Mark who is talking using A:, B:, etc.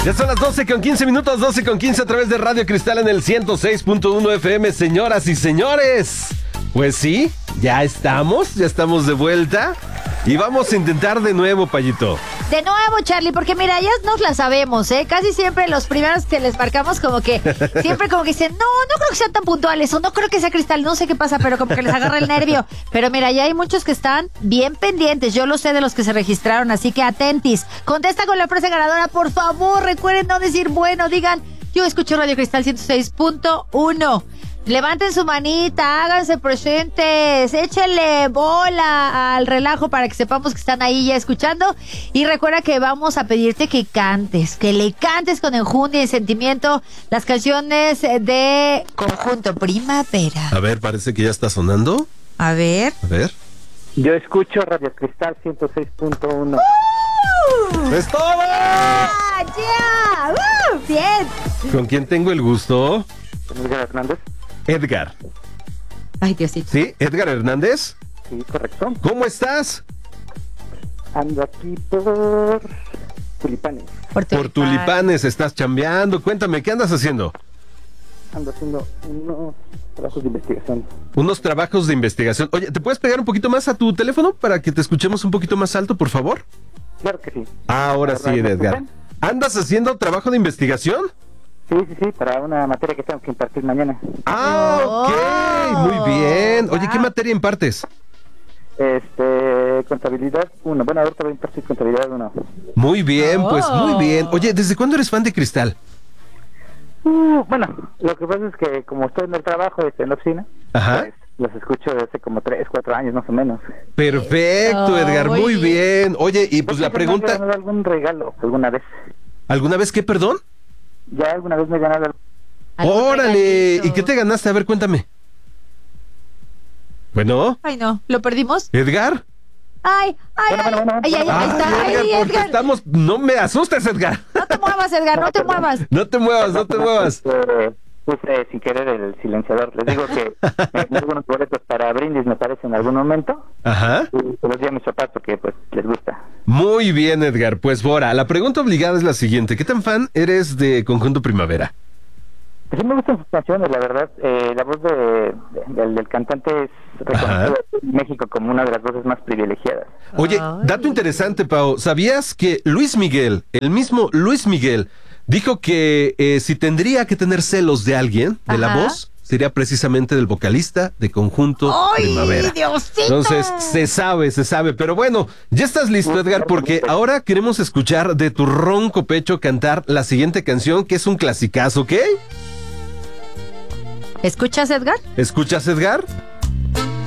A: Ya son las 12:15, 12:15 a través de Radio Cristal en el 106.1 FM, señoras y señores. Pues sí, ya estamos de vuelta y vamos a intentar de nuevo, Payito.
B: De nuevo, Charlie, porque mira, ya nos la sabemos, ¿eh? Casi siempre los primeros que les marcamos siempre como que dicen, no creo que sean tan puntuales, o no creo que sea Cristal, no sé qué pasa, pero como que les agarra el nervio. Pero mira, ya hay muchos que están bien pendientes, yo lo sé de los que se registraron, así que atentis. Contesta con la frase ganadora, por favor, recuerden no decir bueno, digan, yo escucho Radio Cristal 106.1. Levanten su manita, háganse presentes, échenle bola al relajo para que sepamos que están ahí ya escuchando. Y recuerda que vamos a pedirte que le cantes con enjundia y sentimiento las canciones de Conjunto Primavera.
A: A ver, parece que ya está sonando.
B: A ver.
C: Yo escucho Radio Cristal 106.1.
A: ¡Es todo!
B: ¡Ya! ¡Bien!
A: ¿Con quién tengo el gusto?
C: Edgar Hernández.
A: Edgar.
B: Ay, Diosito.
A: ¿Sí? ¿Edgar Hernández?
C: Sí, correcto.
A: ¿Cómo estás?
C: Ando aquí por Tulipanes.
A: Por Tulipanes, estás chambeando. Cuéntame, ¿qué andas haciendo?
C: Ando haciendo unos trabajos de investigación.
A: Unos trabajos de investigación. Oye, ¿te puedes pegar un poquito más a tu teléfono para que te escuchemos un poquito más alto, por favor?
C: Claro que sí.
A: Ahora sí, Edgar. ¿Andas haciendo trabajo de investigación?
C: Sí, para una materia que tengo que impartir mañana.
A: Ah, ok, muy bien. Oye, ¿qué materia impartes?
C: Contabilidad 1. Bueno, ahorita voy a impartir contabilidad 1.
A: Muy bien, pues muy bien. Oye, ¿desde cuándo eres fan de Cristal?
C: Bueno, lo que pasa es que como estoy en el trabajo, en la oficina,
A: ajá,
C: pues los escucho desde hace como 3, 4 años más o menos.
A: Perfecto, Edgar, muy bien. Oye, y pues la pregunta...
C: ¿Me has ganado algún regalo alguna vez?
A: ¿Alguna vez qué, perdón?
C: Ya alguna vez me he ganado
A: ¡Órale! ¿Y qué te ganaste? A ver, cuéntame. Bueno.
B: Ay, no, ¿lo perdimos?
A: ¿Edgar?
B: Ay, ahí está,
A: Edgar, porque estamos... No me asustes, Edgar.
B: No te muevas, Edgar, no te muevas.
A: No te muevas.
C: Puse sin querer el silenciador. Les digo que me algunos boletos para brindis, me parece, en algún momento.
A: Ajá.
C: Y se los di a mis papás porque, pues, les gusta.
A: Muy bien, Edgar. Pues, Bora, la pregunta obligada es la siguiente. ¿Qué tan fan eres de Conjunto Primavera?
C: Pues sí me gustan sus canciones, la verdad. La voz del cantante es reconocido en México como una de las voces más privilegiadas.
A: Oye, dato interesante, Pau. ¿Sabías que Luis Miguel, el mismo Luis Miguel, dijo que si tendría que tener celos de alguien, de la voz, sería precisamente del vocalista de Conjunto Primavera?
B: Diosito.
A: Entonces, se sabe. Pero bueno, ya estás listo, Edgar, porque ahora queremos escuchar de tu ronco pecho cantar la siguiente canción, que es un clasicazo, ¿ok?
B: ¿Escuchas, Edgar?
A: ¿Escuchas, Edgar?